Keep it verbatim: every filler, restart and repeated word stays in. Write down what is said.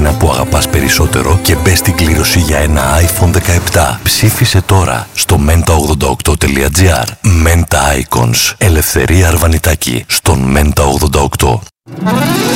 εκείνα που αγαπάς περισσότερο και μπες στην κλήρωση για ένα άιφον δεκαεπτά. Ψήφισε τώρα στο μέντα ογδόντα οκτώ τελεία τζι άρ. Menta Icons. Ελευθερία Αρβανιτάκη στον Μέντα ογδόντα οκτώ.